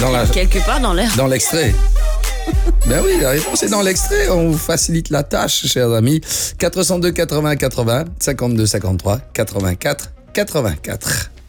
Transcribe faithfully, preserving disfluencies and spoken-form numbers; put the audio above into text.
Dans la, Quelque part dans l'air. dans l'extrait. Ben oui, la réponse est dans l'extrait. On vous facilite la tâche, chers amis. quatre cent deux quatre-vingts quatre-vingts, cinquante-deux cinquante-trois, quatre-vingt-quatre quatre-vingt-quatre.